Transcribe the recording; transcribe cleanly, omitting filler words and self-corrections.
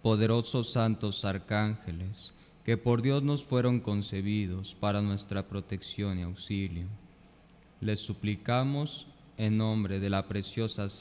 poderosos santos arcángeles, que por Dios nos fueron concebidos para nuestra protección y auxilio, les suplicamos en nombre de la preciosa